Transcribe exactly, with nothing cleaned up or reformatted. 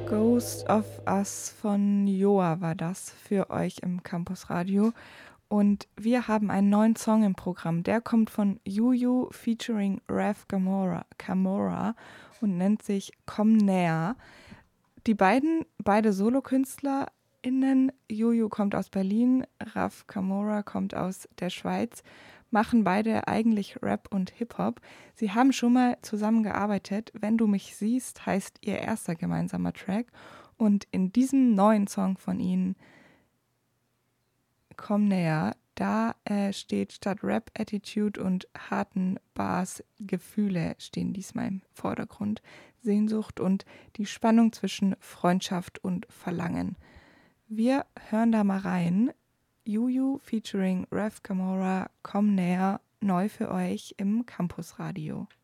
Ghost of Us von Joa war das für euch im Campus Radio. Und wir haben einen neuen Song im Programm. Der kommt von Juju featuring Rev Camora, Camora und nennt sich Komm näher. Die beiden, beide SolokünstlerInnen, Juju kommt aus Berlin, Rev Camora kommt aus der Schweiz, machen beide eigentlich Rap und Hip-Hop. Sie haben schon mal zusammengearbeitet. Wenn du mich siehst, heißt ihr erster gemeinsamer Track. Und in diesem neuen Song von ihnen, Komm näher, da äh, steht statt Rap-Attitude und harten Bars Gefühle stehen diesmal im Vordergrund. Sehnsucht und die Spannung zwischen Freundschaft und Verlangen. Wir hören da mal rein. Juju featuring Rev Camora, Komm näher, neu für euch im Campusradio.